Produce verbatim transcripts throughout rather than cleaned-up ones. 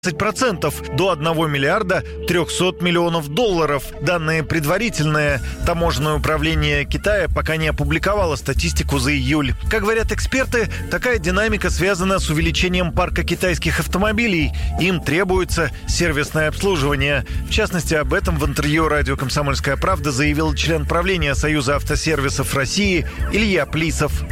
процентов до одного миллиарда трехсот миллионов долларов. Данные предварительные. Таможенное управление Китая пока не опубликовало статистику за июль. Как говорят эксперты, такая динамика связана с увеличением парка китайских автомобилей. Им требуется сервисное обслуживание. В частности, об этом в интервью радио «Комсомольская правда» заявил член правления Союза автосервисов России Илья Плисов.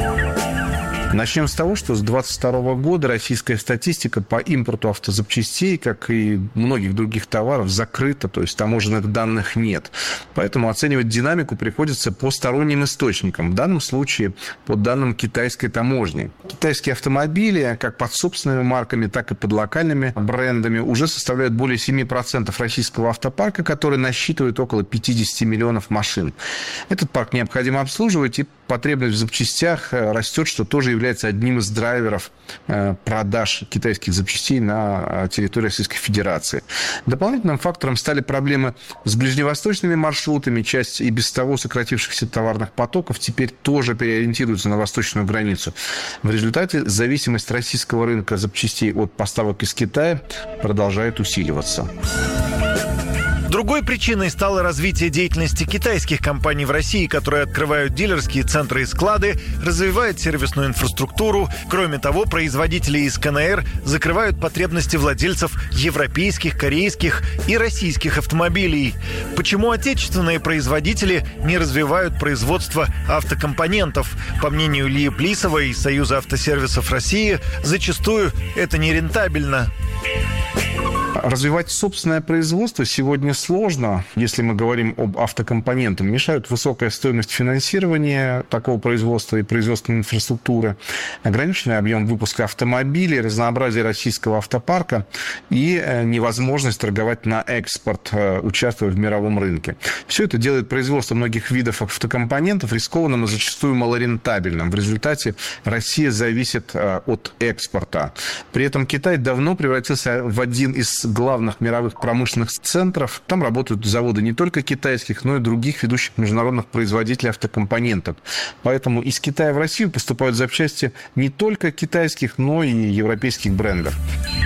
Начнем с того, что с двадцать второго года российская статистика по импорту автозапчастей, как и многих других товаров, закрыта, то есть таможенных данных нет. Поэтому оценивать динамику приходится по сторонним источникам, в данном случае по данным китайской таможни. Китайские автомобили, как под собственными марками, так и под локальными брендами, уже составляют более семь процентов российского автопарка, который насчитывает около пятьдесят миллионов машин. Этот парк необходимо обслуживать, и потребность в запчастях растет, что тоже является одним из драйверов продаж китайских запчастей на территории Российской Федерации. Дополнительным фактором стали проблемы с ближневосточными маршрутами. Часть и без того сократившихся товарных потоков теперь тоже переориентируется на восточную границу. В результате зависимость российского рынка запчастей от поставок из Китая продолжает усиливаться. Другой причиной стало развитие деятельности китайских компаний в России, которые открывают дилерские центры и склады, развивают сервисную инфраструктуру. Кроме того, производители из КНР закрывают потребности владельцев европейских, корейских и российских автомобилей. Почему отечественные производители не развивают производство автокомпонентов? По мнению Ильи Плисова из Союза автосервисов России, зачастую это нерентабельно. Развивать собственное производство сегодня сложно, если мы говорим об автокомпонентах. Мешают высокая стоимость финансирования такого производства и производственной инфраструктуры, ограниченный объем выпуска автомобилей, разнообразие российского автопарка и невозможность торговать на экспорт, участвуя в мировом рынке. Все это делает производство многих видов автокомпонентов рискованным и зачастую малорентабельным. В результате Россия зависит от экспорта. При этом Китай давно превратился в один из главных мировых промышленных центров. Там работают заводы не только китайских, но и других ведущих международных производителей автокомпонентов. Поэтому из Китая в Россию поступают запчасти не только китайских, но и европейских брендов.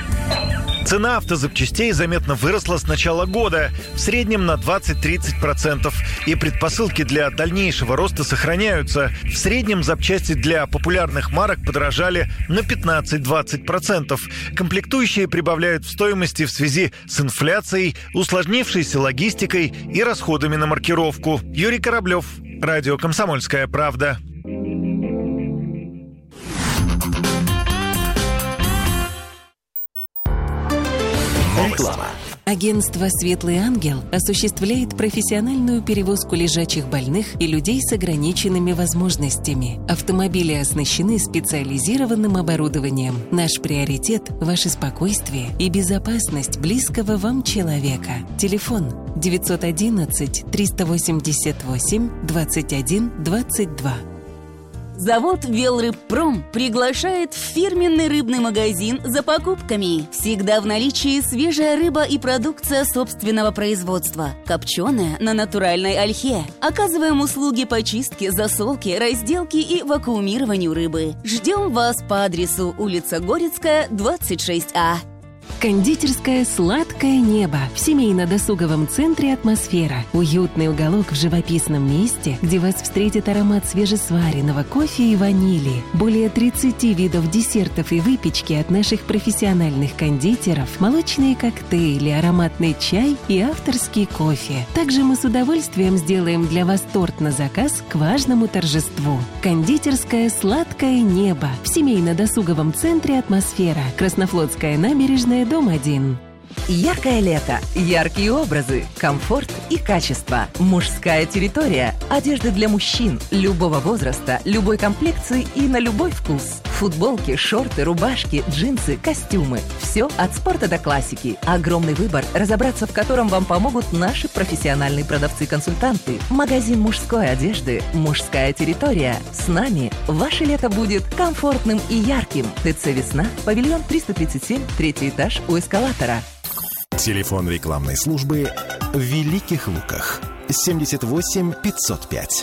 Цена автозапчастей заметно выросла с начала года, в среднем на двадцать-тридцать процентов. И предпосылки для дальнейшего роста сохраняются. В среднем запчасти для популярных марок подорожали на пятнадцать-двадцать процентов. Комплектующие прибавляют в стоимости в связи с инфляцией, усложнившейся логистикой и расходами на маркировку. Юрий Кораблев, радио «Комсомольская правда». Реклама. Агентство «Светлый ангел» осуществляет профессиональную перевозку лежачих больных и людей с ограниченными возможностями. Автомобили оснащены специализированным оборудованием. Наш приоритет – ваше спокойствие и безопасность близкого вам человека. Телефон девятьсот одиннадцать триста восемьдесят восемь двадцать один двадцать два. Завод «Велрыбпром» приглашает в фирменный рыбный магазин за покупками. Всегда в наличии свежая рыба и продукция собственного производства. Копченая на натуральной ольхе. Оказываем услуги по чистке, засолке, разделке и вакуумированию рыбы. Ждем вас по адресу улица Горецкая, двадцать шесть А. Кондитерская «Сладкое небо» в семейно-досуговом центре «Атмосфера». Уютный уголок в живописном месте, где вас встретит аромат свежесваренного кофе и ванили. Более тридцать видов десертов и выпечки от наших профессиональных кондитеров, молочные коктейли, ароматный чай и авторский кофе. Также мы с удовольствием сделаем для вас торт на заказ к важному торжеству. Кондитерская «Сладкое небо» в семейно-досуговом центре «Атмосфера». Краснофлотская набережная, дом один. Яркое лето, яркие образы, комфорт и качество. Мужская территория. Одежда для мужчин любого возраста, любой комплекции и на любой вкус. Футболки, шорты, рубашки, джинсы, костюмы. Все от спорта до классики. Огромный выбор, разобраться в котором вам помогут наши профессиональные продавцы-консультанты. Магазин мужской одежды. Мужская территория. С нами ваше лето будет комфортным и ярким. ТЦ «Весна», павильон триста тридцать семь, третий этаж у эскалатора. Телефон рекламной службы в Великих Луках. семьдесят восемь пятьсот пять.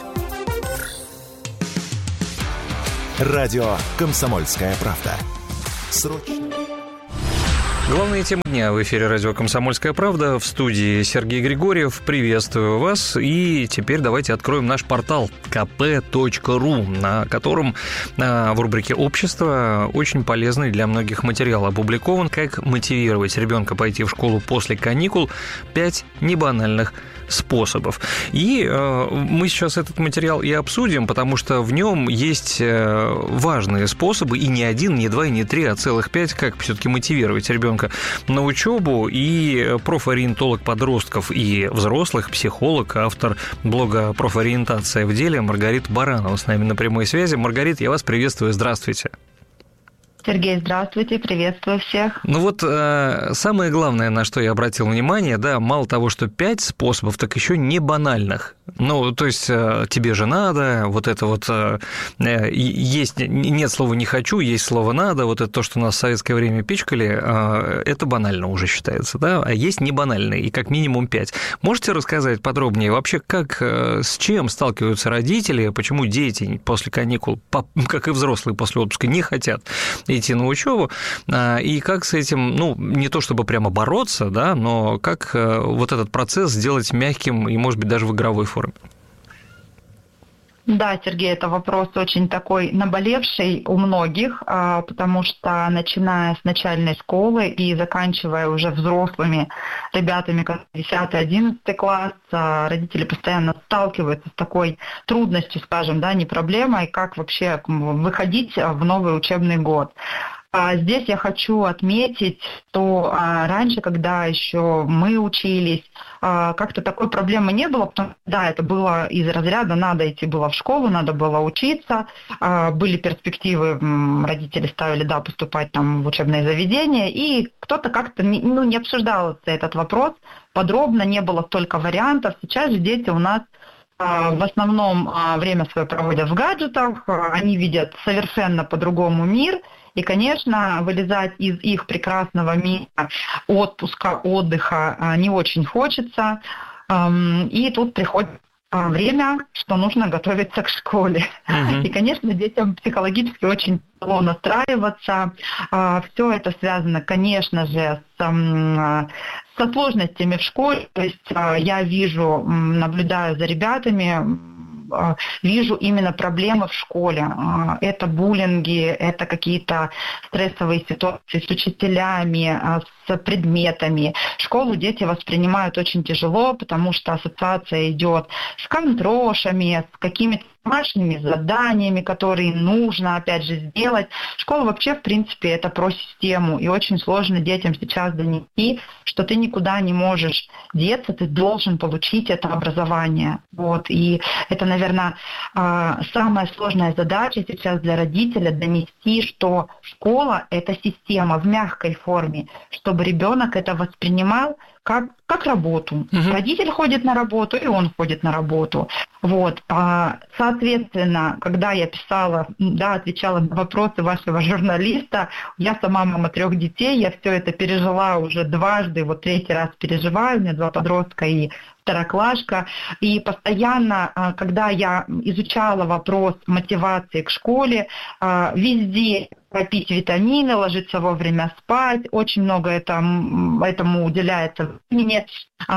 Радио «Комсомольская правда». Срочно. Главные темы дня в эфире радио «Комсомольская правда». В студии Сергей Григорьев. Приветствую вас. И теперь давайте откроем наш портал ка пэ точка ру, на котором в рубрике «Общество» очень полезный для многих материал опубликован. Как мотивировать ребенка пойти в школу после каникул. Пять небанальных способов. И э, мы сейчас этот материал и обсудим, потому что в нем есть э, важные способы, и не один, не два, и не три, а целых пять, как все-таки мотивировать ребенка на учебу. И профориентолог подростков и взрослых, психолог, автор блога «Профориентация в деле» Маргарита Баранова с нами на прямой связи. Маргарита, я вас приветствую, здравствуйте. Сергей, здравствуйте, приветствую всех. Ну вот э, самое главное, на что я обратил внимание, да, мало того, что пять способов, так еще не банальных. Ну, то есть э, тебе же надо, вот это вот э, есть, нет слова «не хочу», есть слово «надо», вот это то, что нас в советское время пичкали, э, это банально уже считается, да, а есть не банальные, и как минимум пять. Можете рассказать подробнее вообще, как, э, с чем сталкиваются родители, почему дети после каникул, как и взрослые после отпуска, не хотят идти на учебу, и как с этим, ну, не то чтобы прямо бороться, да, но как вот этот процесс сделать мягким и, может быть, даже в игровой форме? Да, Сергей, это вопрос очень такой наболевший у многих, потому что начиная с начальной школы и заканчивая уже взрослыми ребятами, как десятый-одиннадцатый класс, родители постоянно сталкиваются с такой трудностью, скажем, да, не проблемой, как вообще выходить в новый учебный год. Здесь я хочу отметить, что раньше, когда еще мы учились, как-то такой проблемы не было, потому что, да, это было из разряда, надо идти было в школу, надо было учиться, были перспективы, родители ставили, да, поступать там в учебное заведение, и кто-то как-то не, ну, не обсуждал этот вопрос подробно, не было столько вариантов. Сейчас же дети у нас в основном время свое проводят в гаджетах, они видят совершенно по-другому мир, и, конечно, вылезать из их прекрасного мира отпуска, отдыха не очень хочется. И тут приходит время, что нужно готовиться к школе. Uh-huh. И, конечно, детям психологически очень тяжело настраиваться. Все это связано, конечно же, с, со сложностями в школе. То есть я вижу, наблюдаю за ребятами, вижу именно проблемы в школе. Это буллинги, это какие-то стрессовые ситуации с учителями, с предметами. Школу дети воспринимают очень тяжело, потому что ассоциация идет с контрошами, с какими-то домашними заданиями, которые нужно, опять же, сделать. Школа вообще, в принципе, это про систему, и очень сложно детям сейчас донести, что ты никуда не можешь деться, ты должен получить это образование. Вот. И это, наверное, самая сложная задача сейчас для родителя — донести, что школа — это система в мягкой форме, чтобы ребенок это воспринимал как, как работу. Uh-huh. Родитель ходит на работу, и он ходит на работу. Вот. Соответственно, когда я писала, да, отвечала на вопросы вашего журналиста, я сама мама трех детей, я все это пережила уже дважды, вот третий раз переживаю, у меня два подростка и второклашка. И постоянно, когда я изучала вопрос мотивации к школе, везде попить витамины, ложиться вовремя спать, очень много этому, этому уделяется времени,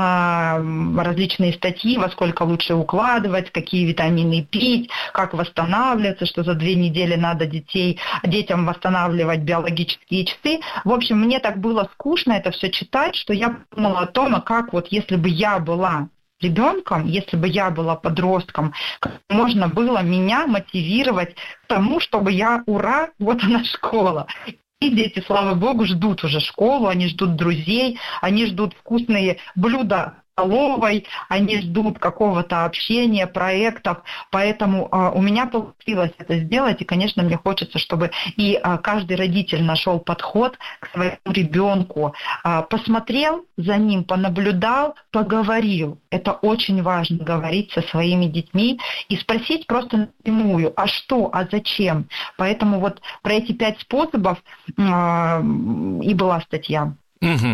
различные статьи, во сколько лучше укладывать, какие витамины пить, как восстанавливаться, что за две недели надо детей, детям восстанавливать биологические часы. В общем, мне так было скучно это все читать, что я подумала о том, а как вот если бы я была ребенком, если бы я была подростком, как можно было меня мотивировать к тому, чтобы я, ура, вот она школа. И дети, слава богу, ждут уже школу, они ждут друзей, они ждут вкусные блюда столовой, они ждут какого-то общения, проектов, поэтому э, у меня получилось это сделать, и, конечно, мне хочется, чтобы и э, каждый родитель нашел подход к своему ребенку, э, посмотрел за ним, понаблюдал, поговорил. Это очень важно, говорить со своими детьми и спросить просто напрямую, а что, а зачем. Поэтому вот про эти пять способов э, и была статья. Угу.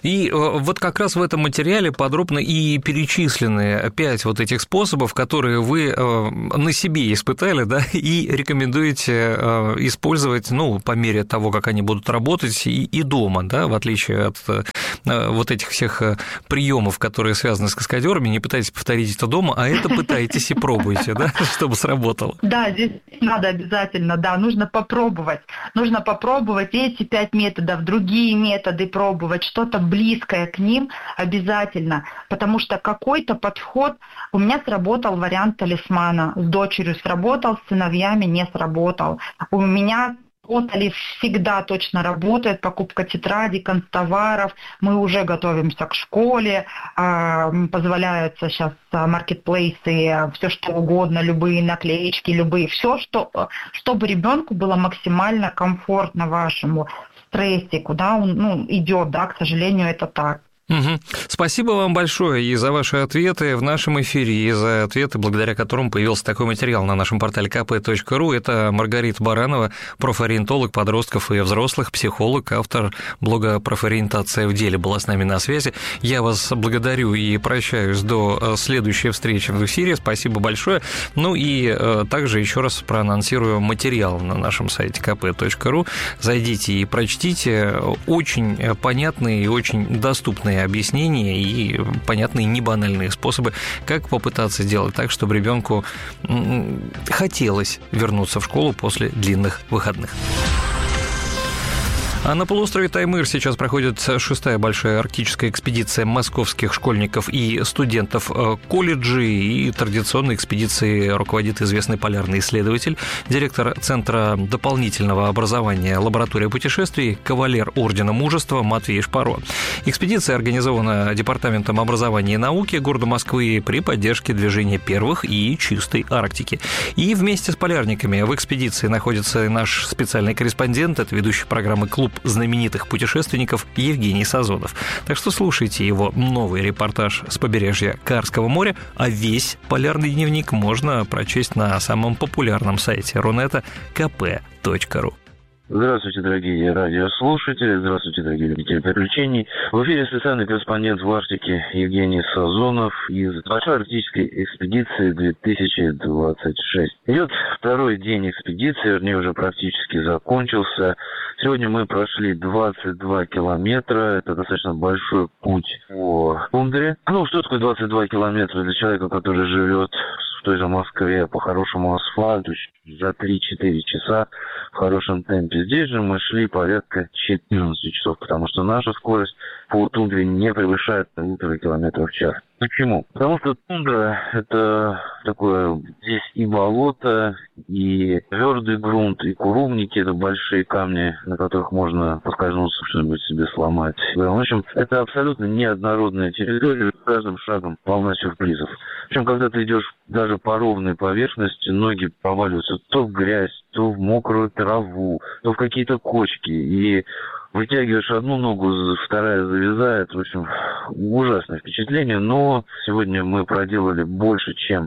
И вот как раз в этом материале подробно и перечислены пять вот этих способов, которые вы на себе испытали, да, и рекомендуете использовать, ну, по мере того, как они будут работать и, и дома, да, в отличие от вот этих всех приемов, которые связаны с каскадерами. Не пытайтесь повторить это дома, а это пытайтесь и пробуйте, да, чтобы сработало. Да, здесь надо обязательно, да, нужно попробовать. Нужно попробовать эти пять методов, другие методы пробовать, что-то близкое к ним обязательно, потому что какой-то подход у меня сработал вариант талисмана, с дочерью сработал, с сыновьями не сработал. У меня работали, всегда точно работает покупка тетрадей, канцтоваров, мы уже готовимся к школе, позволяются сейчас маркетплейсы, все что угодно, любые наклеечки, любые, все, что, чтобы ребенку было максимально комфортно вашему стрессе, куда он ну, идет, да, к сожалению, это так. Угу. Спасибо вам большое и за ваши ответы в нашем эфире, и за ответы, благодаря которым появился такой материал на нашем портале ка пэ точка ру. Это Маргарита Баранова, профориентолог подростков и взрослых, психолог, автор блога «Профориентация в деле», была с нами на связи. Я вас благодарю и прощаюсь до следующей встречи в эфире. Спасибо большое. Ну и также еще раз проанонсирую материал на нашем сайте ка пэ точка ру. Зайдите и прочтите. Очень понятные и очень доступные объяснения и понятные небанальные способы, как попытаться сделать так, чтобы ребенку хотелось вернуться в школу после длинных выходных. А на полуострове Таймыр сейчас проходит шестая большая арктическая экспедиция московских школьников и студентов колледжей. И традиционной экспедицией руководит известный полярный исследователь, директор Центра дополнительного образования «Лаборатория путешествий», кавалер Ордена Мужества Матвей Шпаро. Экспедиция организована Департаментом образования и науки города Москвы при поддержке движения первых и чистой Арктики. И вместе с полярниками в экспедиции находится наш специальный корреспондент, это ведущий программы «Клуб знаменитых путешественников» Евгений Сазонов. Так что слушайте его новый репортаж с побережья Карского моря, а весь полярный дневник можно прочесть на самом популярном сайте Рунета ка пэ точка ру. Здравствуйте, дорогие радиослушатели, здравствуйте, дорогие любители приключений. В эфире специальный корреспондент в Арктике Евгений Сазонов из Большой арктической экспедиции две тысячи двадцать шесть. Идет второй день экспедиции, вернее, уже практически закончился. Сегодня мы прошли двадцать два километра, это достаточно большой путь по тундре. Ну, что такое двадцать два километра для человека, который живет в той же Москве по хорошему асфальту за три-четыре часа в хорошем темпе. Здесь же мы шли порядка четырнадцать часов, потому что наша скорость по тундре не превышает полутора километров в час. Почему? Потому что тундра – это такое, здесь и болото, и твердый грунт, и курумники – это большие камни, на которых можно поскользнуться, что-нибудь себе сломать. В общем, это абсолютно неоднородная территория, с каждым шагом полна сюрпризов. Причем, когда ты идешь даже по ровной поверхности, ноги проваливаются то в грязь, то в мокрую траву, то в какие-то кочки, и вытягиваешь одну ногу, вторая завязает. В общем, ужасное впечатление. Но сегодня мы проделали больше, чем...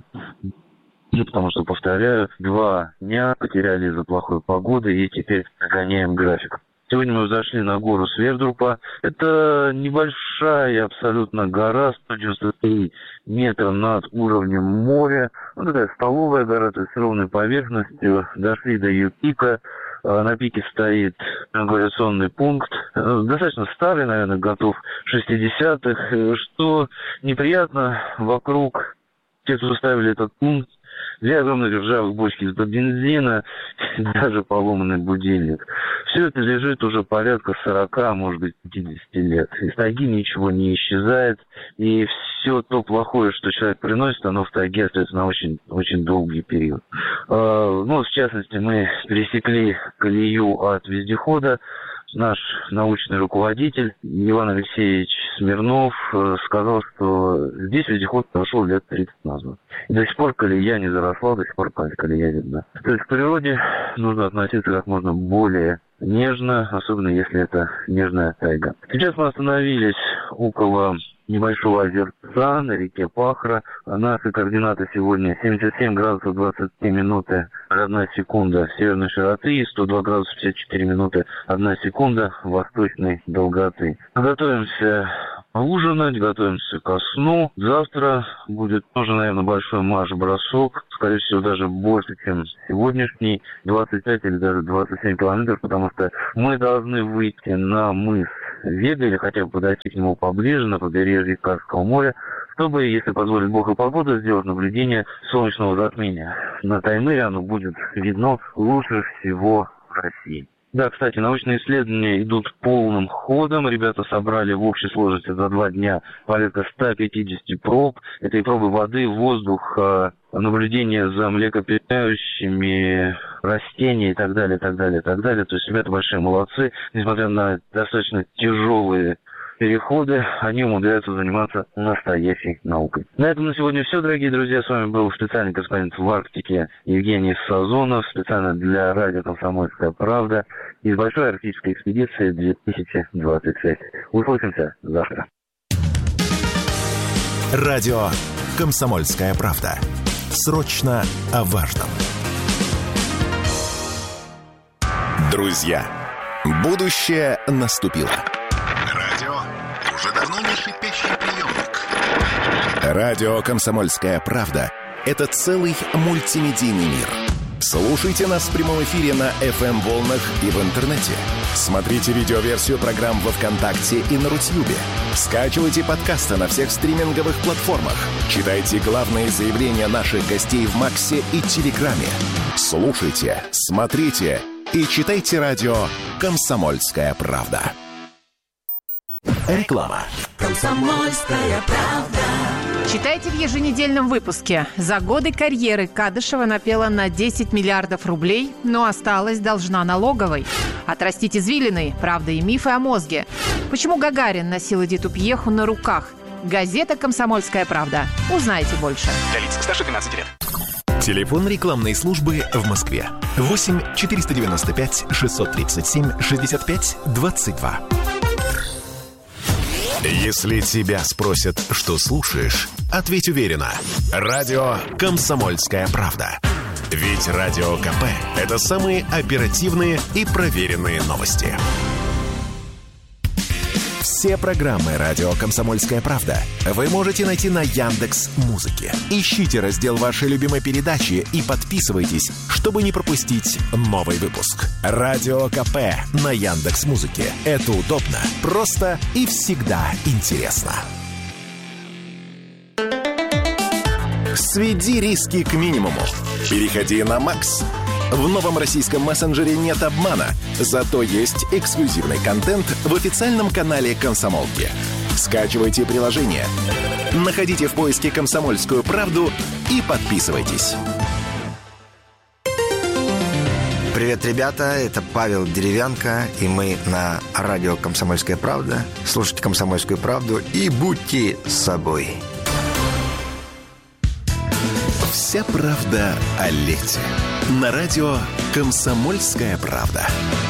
Ну, потому что, повторяю, два дня потеряли из-за плохой погоды и теперь нагоняем график. Сегодня мы взошли на гору Свердрупа. Это небольшая абсолютно гора, сто девяносто три метра над уровнем моря. Ну, такая столовая гора, то есть с ровной поверхностью. Дошли до ее пика. На пике стоит навигационный пункт, достаточно старый, наверное, годов шестидесятых, что неприятно, вокруг те, кто ставили этот пункт, две огромных ржавых бочки из-под бензина, даже поломанный будильник. Все это лежит уже порядка сорока, может быть, пятидесяти лет. Из тайги ничего не исчезает, и все то плохое, что человек приносит, оно в тайге остается на очень, очень долгий период. Ну, в частности, мы пересекли колею от вездехода. Наш научный руководитель Иван Алексеевич Смирнов сказал, что здесь вездеход прошел лет тридцать назад. И до сих пор колея не заросла, до сих пор колея видна. То есть к природе нужно относиться как можно более нежно, особенно если это нежная тайга. Сейчас мы остановились около небольшого озерца часа на реке Пахра. Наши координаты сегодня семьдесят семь градусов двадцать три минуты одна секунда северной широты и сто два градуса пятьдесят четыре минуты одна секунда восточной долготы. Готовимся ужинать, готовимся ко сну. Завтра будет тоже, наверное, большой марш-бросок. Скорее всего, даже больше, чем сегодняшний. двадцать пять или даже двадцать семь километров, потому что мы должны выйти на мыс Вега или хотя бы подойти к нему поближе, на побережье Карского моря, чтобы, если позволит Бог и погода, сделать наблюдение солнечного затмения. На Таймыре оно будет видно лучше всего в России. Да, кстати, научные исследования идут полным ходом. Ребята собрали в общей сложности за два дня порядка сто пятьдесят проб. Это и пробы воды, воздуха, наблюдение за млекопитающими, растения и так далее, и так далее, и так далее. То есть ребята большие молодцы. Несмотря на достаточно тяжелые переходы, они умудряются заниматься настоящей наукой. На этом на сегодня все, дорогие друзья. С вами был специальный корреспондент в Арктике Евгений Сазонов, специально для радио «Комсомольская правда» из большой арктической экспедиции две тысячи двадцать шесть. Услышимся завтра. Радио «Комсомольская правда». Срочно о важном. Друзья, будущее наступило. Радио уже давно не шипящий приемник. Радио «Комсомольская правда» — это целый мультимедийный мир. Слушайте нас в прямом эфире на эф эм-волнах и в интернете. Смотрите видеоверсию программ во ВКонтакте и на Рутьюбе. Скачивайте подкасты на всех стриминговых платформах. Читайте главные заявления наших гостей в Максе и Телеграме. Слушайте, смотрите и читайте радио «Комсомольская правда». Реклама. «Комсомольская правда». Читайте в еженедельном выпуске. За годы карьеры Кадышева напела на десять миллиардов рублей, но осталась должна налоговой. Отрастить извилины, правда и мифы о мозге. Почему Гагарин носил Эдиту Пьеху на руках? Газета «Комсомольская правда». Узнайте больше. Для лиц старше двенадцати лет. Телефон рекламной службы в Москве. восемь четыреста девяносто пять шестьсот тридцать семь шестьдесят пять двадцать два. Если тебя спросят, что слушаешь, ответь уверенно. Радио «Комсомольская правда». Ведь Радио КП – это самые оперативные и проверенные новости. Все программы «Радио «Комсомольская правда» вы можете найти на Яндекс.Музыке. Ищите раздел вашей любимой передачи и подписывайтесь, чтобы не пропустить новый выпуск. «Радио КП» на Яндекс.Музыке. Это удобно, просто и всегда интересно. Сведи риски к минимуму. Переходи на Макс. В новом российском мессенджере нет обмана, зато есть эксклюзивный контент в официальном канале «Комсомолки». Скачивайте приложение, находите в поиске «Комсомольскую правду» и подписывайтесь. Привет, ребята, это Павел Деревянко, и мы на радио «Комсомольская правда». Слушайте «Комсомольскую правду» и будьте собой. Вся правда о лете. На радио «Комсомольская правда».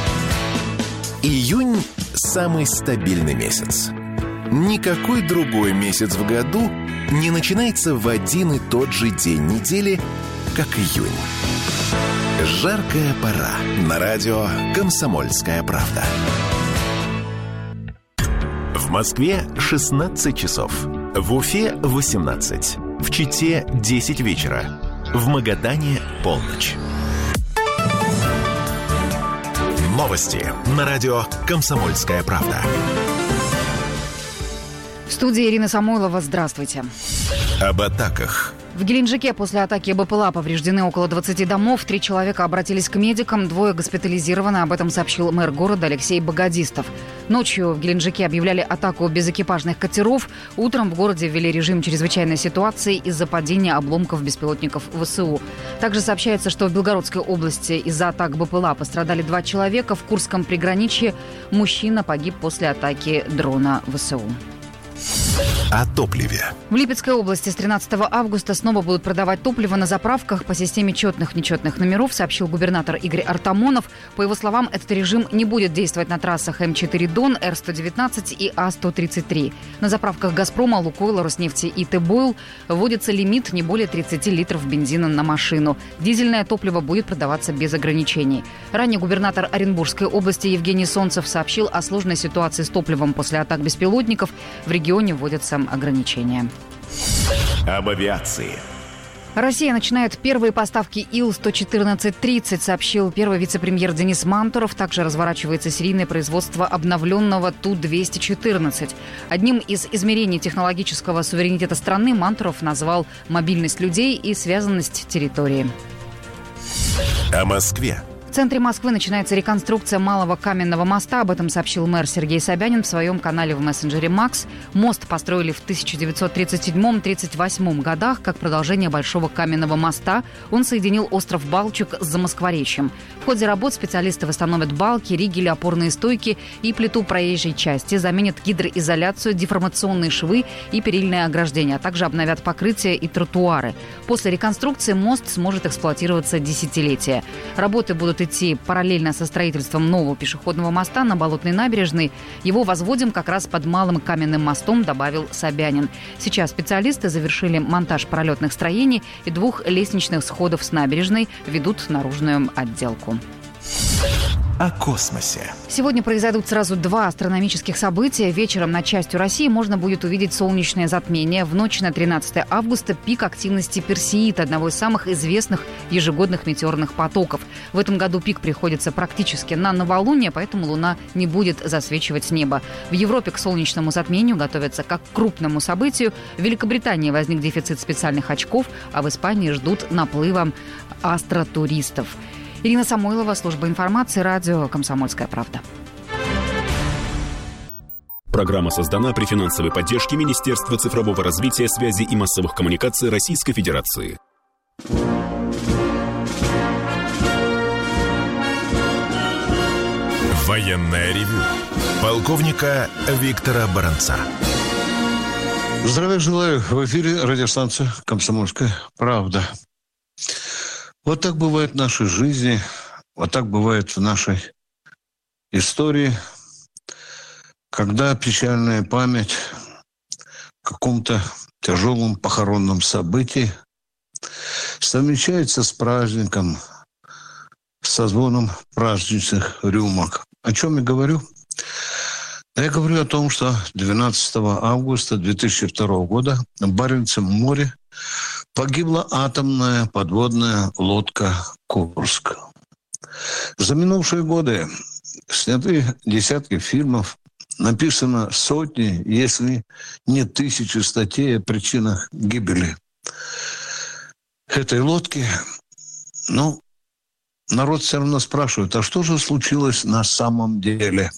Июнь – самый стабильный месяц. Никакой другой месяц в году не начинается в один и тот же день недели, как июнь. Жаркая пора. На радио «Комсомольская правда». В Москве шестнадцать часов. В Уфе восемнадцать. В Чите десять вечера. В Магадане полночь. Новости на радио «Комсомольская правда». В студии Ирина Самойлова. Здравствуйте. Об атаках. В Геленджике после атаки БПЛА повреждены около двадцати домов. Три человека обратились к медикам, двое госпитализированы. Об этом сообщил мэр города Алексей Богодистов. Ночью в Геленджике объявляли атаку безэкипажных катеров. Утром в городе ввели режим чрезвычайной ситуации из-за падения обломков беспилотников ВСУ. Также сообщается, что в Белгородской области из-за атак БПЛА пострадали два человека. В Курском приграничье мужчина погиб после атаки дрона ВСУ. о топливе. В Липецкой области с тринадцатого августа снова будут продавать топливо на заправках по системе четных-нечетных номеров, сообщил губернатор Игорь Артамонов. По его словам, этот режим не будет действовать на трассах эм четыре Дон, эр сто девятнадцать и а сто тридцать три. На заправках «Газпрома», «Лукойла», «Роснефти» и «Т-Бойл» вводится лимит не более тридцать литров бензина на машину. Дизельное топливо будет продаваться без ограничений. Ранее губернатор Оренбургской области Евгений Солнцев сообщил о сложной ситуации с топливом после атак беспилотников. В регионе вводятся ограничения. Об авиации. Россия начинает первые поставки Ил сто четырнадцать тридцать, сообщил первый вице-премьер Денис Мантуров. Также разворачивается серийное производство обновленного Ту двести четырнадцать. Одним из измерений технологического суверенитета страны Мантуров назвал мобильность людей и связанность территории. О Москве. В центре Москвы начинается реконструкция Малого каменного моста. Об этом сообщил мэр Сергей Собянин в своем канале в мессенджере «Макс». Мост построили в тысяча девятьсот тридцать седьмом — тридцать восьмом годах как продолжение Большого каменного моста. Он соединил остров Балчуг с Замоскворечьем. В ходе работ специалисты восстановят балки, ригели, опорные стойки и плиту проезжей части, заменят гидроизоляцию, деформационные швы и перильное ограждение, а также обновят покрытие и тротуары. После реконструкции мост сможет эксплуатироваться десятилетия. Работы будут идти параллельно со строительством нового пешеходного моста на Болотной набережной. Его возводим как раз под Малым каменным мостом, добавил Собянин. Сейчас специалисты завершили монтаж пролетных строений и двух лестничных сходов с набережной, ведут наружную отделку. О космосе. Сегодня произойдут сразу два астрономических события. Вечером над частью России можно будет увидеть солнечное затмение. В ночь на тринадцатое августа пик активности Персеида, одного из самых известных ежегодных метеорных потоков. В этом году пик приходится практически на новолуние, поэтому Луна не будет засвечивать небо. В Европе к солнечному затмению готовятся как к крупному событию. В Великобритании возник дефицит специальных очков, а в Испании ждут наплыва астротуристов. Ирина Самойлова, служба информации, радио «Комсомольская правда». Программа создана при финансовой поддержке Министерства цифрового развития, связи и массовых коммуникаций Российской Федерации. Военное ревю полковника Виктора Баранца. Здравия желаю. В эфире радиостанция «Комсомольская правда». Вот так бывает в нашей жизни, вот так бывает в нашей истории, когда печальная память о каком-то тяжелом похоронном событии совмещается с праздником, со звоном праздничных рюмок. О чем я говорю? Я говорю о том, что двенадцатого августа две тысячи второго года в Баренцевом море погибла атомная подводная лодка «Курск». За минувшие годы сняты десятки фильмов, написано сотни, если не тысячи статей о причинах гибели этой лодки. Но народ все равно спрашивает, а что же случилось на самом деле?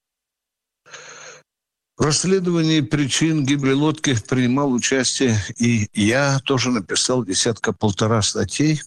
В расследовании причин гибели лодки принимал участие и я, тоже написал десятка-полтора статей.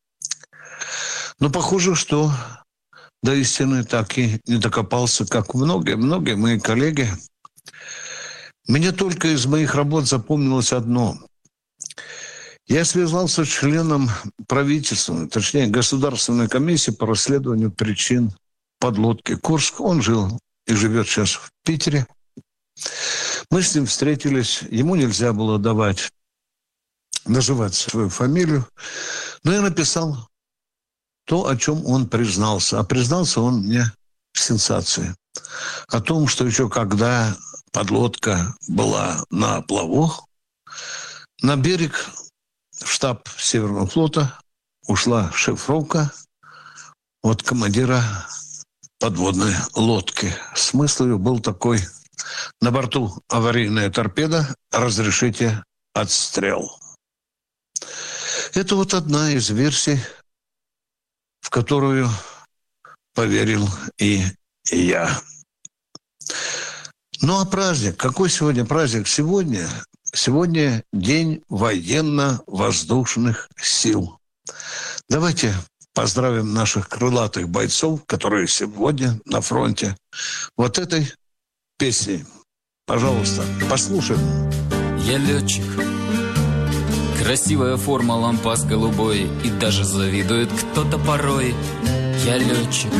Но похоже, что до истины так и не докопался, как многие-многие мои коллеги. Мне только из моих работ запомнилось одно. Я связался с членом правительства, точнее, Государственной комиссии по расследованию причин подлодки «Курск». Он жил и живет сейчас в Питере. Мы с ним встретились, ему нельзя было давать называть свою фамилию, но я написал то, о чем он признался. А признался он мне в сенсации. О том, что еще когда подлодка была на плаву, на берег в штаб Северного флота ушла шифровка от командира подводной лодки. Смысл ее был такой: на борту аварийная торпеда, разрешите отстрел. Это вот одна из версий, в которую поверил и я. Ну а праздник? Какой сегодня праздник? Сегодня, сегодня день военно-воздушных сил. Давайте поздравим наших крылатых бойцов, которые сегодня на фронте. Вот этой песней. Пожалуйста, послушаем. Я летчик. Красивая форма, лампас голубой, и даже завидует кто-то порой. Я летчик.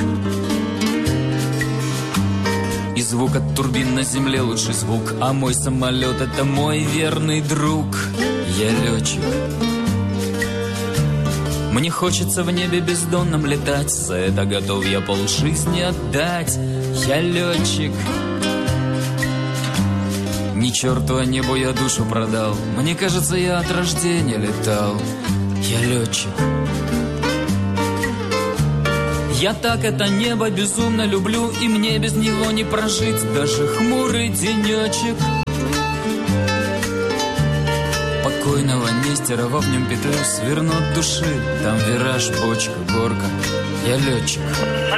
И звук от турбин на земле лучший звук, а мой самолет — это мой верный друг. Я летчик. Мне хочется в небе бездонном летать, за это готов я полжизни отдать. Я летчик. Ни черту о небо я душу продал, мне кажется, я от рождения летал. Я летчик. Я так это небо безумно люблю, и мне без него не прожить даже хмурый денечек. Покойного Нестерова в нем петлю сверну от души, там вираж, бочка, горка. Я летчик.